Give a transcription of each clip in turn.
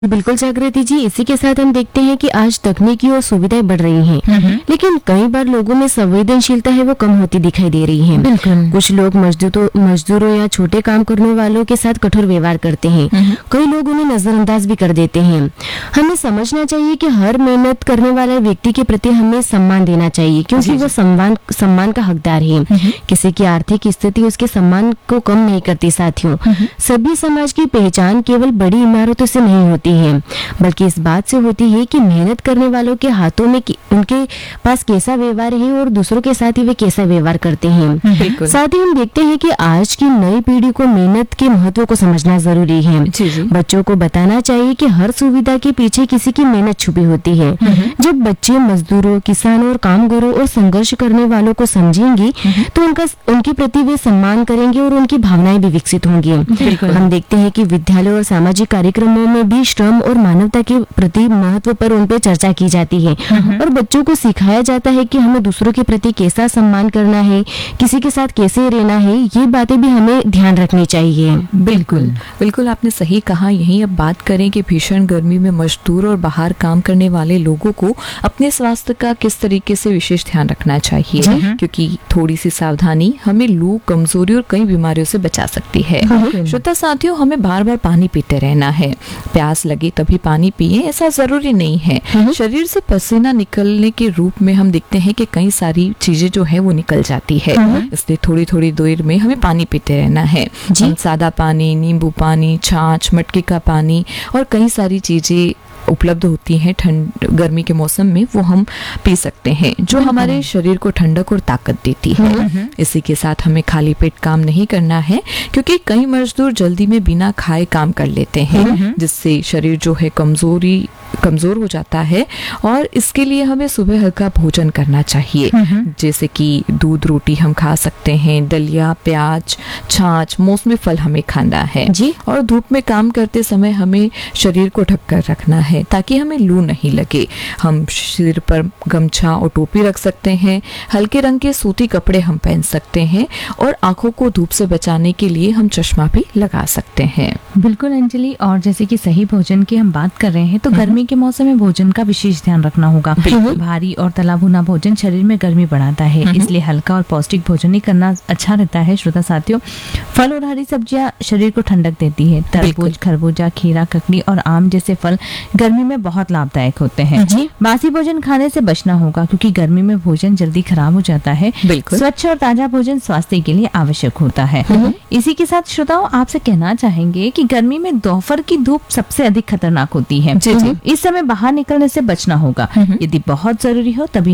बिल्कुल जागृति जी, इसी के साथ हम देखते हैं कि आज तकनीकी और सुविधाएं बढ़ रही हैं, लेकिन कई बार लोगों में संवेदनशीलता है वो कम होती दिखाई दे रही है। बिल्कुल। कुछ लोग मजदूरों या छोटे काम करने वालों के साथ कठोर व्यवहार करते हैं। कई लोग उन्हें नजरअंदाज भी कर देते हैं। हमें समझना चाहिए कि हर मेहनत करने वाले व्यक्ति के प्रति हमें सम्मान देना चाहिए, क्योंकि वो सम्मान का हकदार है। किसी की आर्थिक स्थिति उसके सम्मान को कम नहीं करती। साथियों, सभी समाज की पहचान केवल बड़ी इमारतों से नहीं होती है, बल्कि इस बात से होती है कि मेहनत करने वालों के हाथों में उनके पास कैसा व्यवहार है और दूसरों के साथ ही वे कैसा व्यवहार करते हैं। साथ ही हम देखते हैं कि आज की नई पीढ़ी को मेहनत के महत्व को समझना जरूरी है। बच्चों को बताना चाहिए कि हर सुविधा के पीछे किसी की मेहनत छुपी होती है। जब बच्चे मजदूरों, किसानों और कामगारों और संघर्ष करने वालों को समझेंगे तो उनके प्रति वे सम्मान करेंगे और उनकी भावनाएं भी विकसित होंगी। हम देखते हैं कि विद्यालय और सामाजिक कार्यक्रमों में भी श्रम और मानवता के प्रति महत्व पर उन पे चर्चा की जाती है और बच्चों को सिखाया जाता है कि हमें दूसरों के प्रति कैसा सम्मान करना है, किसी के साथ कैसे रहना है। ये बातें भी हमें ध्यान रखनी चाहिए। बिल्कुल आपने सही कहा। यही अब बात करें कि भीषण गर्मी में मजदूर और बाहर काम करने वाले लोगों को अपने स्वास्थ्य का किस तरीके से विशेष ध्यान रखना चाहिए, क्योंकि थोड़ी सी सावधानी हमें लू, कमजोरी और कई बीमारियों से बचा सकती है। श्रोता साथियों, हमें बार बार पानी पीते रहना है। प्यास लगे तभी पानी पिए ऐसा जरूरी नहीं है। शरीर से पसीना निकलने के रूप में हम देखते हैं कि कई सारी चीजें जो है वो निकल जाती है, इसलिए थोड़ी थोड़ी देर में हमें पानी पीते रहना है। हम सादा पानी, नींबू पानी, छाछ, मटके का पानी और कई सारी चीजें उपलब्ध होती हैं ठंड गर्मी के मौसम में, वो हम पी सकते हैं, जो हमारे शरीर को ठंडक और ताकत देती है। इसी के साथ हमें खाली पेट काम नहीं करना है, क्योंकि कई मजदूर जल्दी में बिना खाए काम कर लेते हैं, जिससे शरीर जो है कमजोर हो जाता है। और इसके लिए हमें सुबह हल्का भोजन करना चाहिए, जैसे कि दूध, रोटी हम खा सकते हैं, दलिया, प्याज, छाछ, मौसमी फल हमें खाना है। और धूप में काम करते समय हमें शरीर को ढक कर रखना है ताकि हमें लू नहीं लगे। हम सिर पर गमछा और टोपी रख सकते हैं। हल्के रंग के सूती कपड़े हम पहन सकते हैं और आंखों को धूप से बचाने के लिए हम चश्मा भी लगा सकते हैं। बिल्कुल अंजलि, और जैसे कि सही भोजन की हम बात कर रहे हैं तो गर्मी के मौसम में भोजन का विशेष ध्यान रखना होगा। भारी और तला भुना भोजन शरीर में गर्मी बढ़ाता है, इसलिए हल्का और पौष्टिक भोजन ही करना अच्छा रहता है। श्रोता साथियों, फल और हरी सब्जियां शरीर को ठंडक देती है। तरबूज, खरबूजा, खीरा, ककड़ी और आम जैसे फल गर्मी में बहुत लाभदायक होते हैं। बासी भोजन खाने से बचना होगा, क्योंकि गर्मी में भोजन जल्दी खराब हो जाता है। स्वच्छ और ताजा भोजन स्वास्थ्य के लिए आवश्यक होता है। इसी के साथ श्रोताओं, आपसे कहना चाहेंगे कि गर्मी में दोपहर की धूप सबसे अधिक खतरनाक होती है। इस समय बाहर निकलने से बचना होगा। यदि बहुत जरूरी हो तभी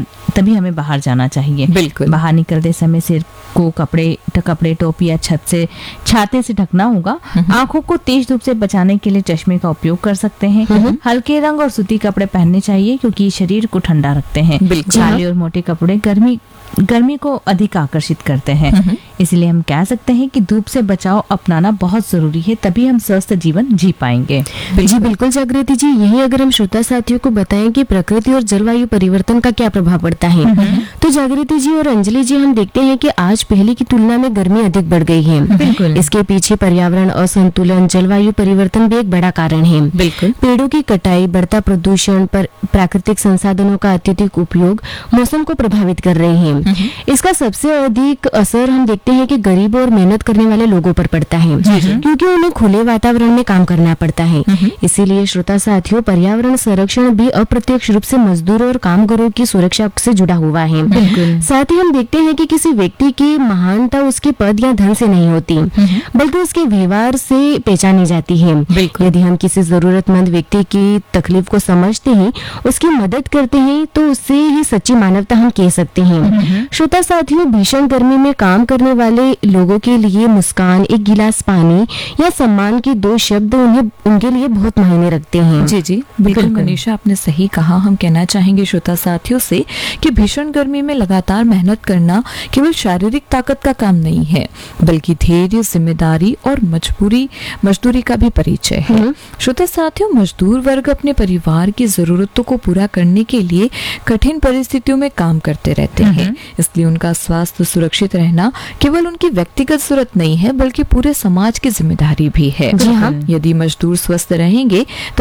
हमें बाहर जाना चाहिए। बाहर निकलते समय सिर को कपड़े, टोपी या छाते से ढकना होगा। आंखों को तेज धूप से बचाने के लिए चश्मे का उपयोग कर सकते हैं। हल्के रंग और सूती कपड़े पहनने चाहिए, क्योंकि शरीर को ठंडा रखते हैं। काले और मोटे कपड़े गर्मी को अधिक आकर्षित करते हैं। इसलिए हम कह सकते हैं कि धूप से बचाव अपनाना बहुत जरूरी है, तभी हम स्वस्थ जीवन जी पाएंगे। जी बिल्कुल जागृति जी, यही अगर हम श्रोता साथियों को बताएं कि प्रकृति और जलवायु परिवर्तन का क्या प्रभाव पड़ता है, तो जागृति जी और अंजलि जी, हम देखते हैं कि आज पहले की तुलना में गर्मी अधिक बढ़ गई है। इसके पीछे पर्यावरण असंतुलन, जलवायु परिवर्तन भी एक बड़ा कारण है। पेड़ों की कटाई, बढ़ता प्रदूषण, प्राकृतिक संसाधनों का अत्यधिक उपयोग मौसम को प्रभावित कर रहे हैं। इसका सबसे अधिक असर हम देखते हैं कि गरीबों और मेहनत करने वाले लोगों पर पड़ता है, क्योंकि उन्हें खुले वातावरण में काम करना पड़ता है। इसीलिए श्रोता साथियों, पर्यावरण संरक्षण भी अप्रत्यक्ष रूप से मजदूरों और कामगारों की सुरक्षा से जुड़ा हुआ है। साथ ही हम देखते हैं कि किसी व्यक्ति की महानता उसके पद या धन से नहीं होती, बल्कि उसके व्यवहार से पहचानी जाती है। यदि हम किसी जरूरतमंद व्यक्ति की तकलीफ को समझते हैं, उसकी मदद करते हैं, तो उससे ही सच्ची मानवता हम कह सकते हैं। श्रोता साथियों, भीषण गर्मी में काम करने वाले लोगों के लिए मुस्कान, एक गिलास पानी या सम्मान के 2 शब्द उनके लिए बहुत मायने रखते हैं। जी बिल्कुल मनीषा, आपने सही कहा। हम कहना चाहेंगे श्रोता साथियों से कि भीषण गर्मी में लगातार मेहनत करना केवल शारीरिक ताकत का काम नहीं है, बल्कि धैर्य, जिम्मेदारी और मजदूरी का भी परिचय है। श्रोता साथियों, मजदूर वर्ग अपने परिवार की जरूरतों को पूरा करने के लिए कठिन परिस्थितियों में काम करते रहते हैं। इसलिए उनका स्वास्थ्य सुरक्षित रहना केवल उनकी व्यक्तिगत जरूरत नहीं है बल्कि पूरे समाज की जिम्मेदारी भी है। जी हाँ। यदि मजदूर स्वस्थ रहेंगे